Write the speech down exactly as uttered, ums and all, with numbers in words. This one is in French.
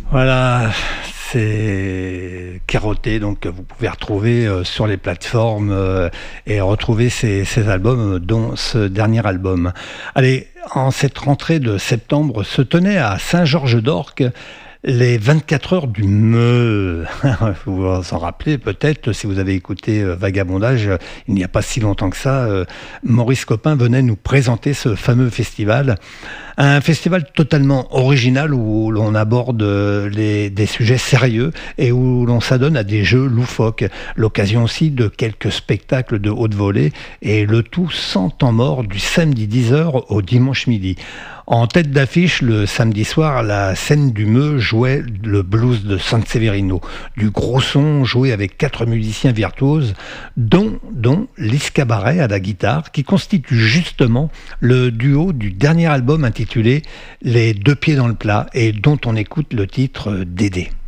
Voilà, c'est Carotté, donc vous pouvez retrouver euh, sur les plateformes euh, et retrouver ces, ces albums, euh, dont ce dernier album. Allez, en cette rentrée de septembre se tenait à Saint-Georges-d'Orques les vingt-quatre heures du Meux. Vous vous en rappelez peut-être, si vous avez écouté euh, Vagabondage, euh, il n'y a pas si longtemps que ça, euh, Maurice Copin venait nous présenter ce fameux festival. Un festival totalement original où l'on aborde euh, les, des sujets sérieux et où l'on s'adonne à des jeux loufoques. L'occasion aussi de quelques spectacles de haute volée et le tout sans temps mort du samedi dix heures au dimanche midi. En tête d'affiche, le samedi soir, la scène du Meux jouait le blues de San Severino. Du gros son joué avec quatre musiciens virtuoses, dont, dont Lys Cabaret à la guitare, qui constitue justement le duo du dernier album intitulé Les deux pieds dans le plat et dont on écoute le titre Dédé.